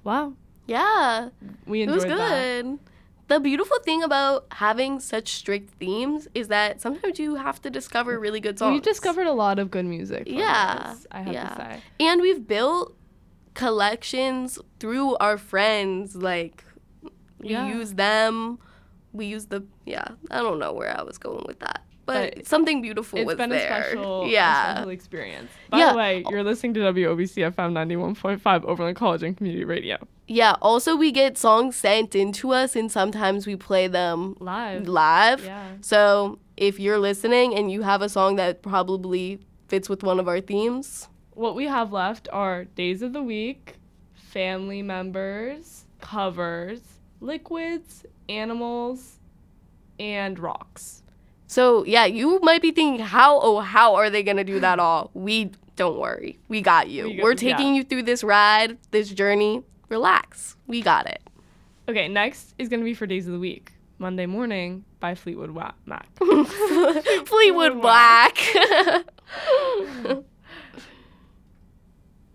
Wow. Yeah. We It enjoyed was that. good. The beautiful thing about having such strict themes is that sometimes you have to discover really good songs. We discovered a lot of good music from Yeah. this, I have to say. And we've built collections through our friends. Like, we use them. We use I don't know where I was going with that. But something beautiful was there. It's been a special experience. By the way, you're listening to WOBC FM 91.5 Overland College and Community Radio. Yeah, also we get songs sent in to us, and sometimes we play them live. Yeah. So if you're listening and you have a song that probably fits with one of our themes. What we have left are Days of the Week, Family Members, Covers, Liquids, Animals, and Rocks. So, yeah, you might be thinking, how are they going to do that all? Don't worry. We got you. We're taking you through this ride, this journey. Relax. We got it. Okay, next is going to be for Days of the Week. Monday Morning by Fleetwood Mac. Fleetwood Mac.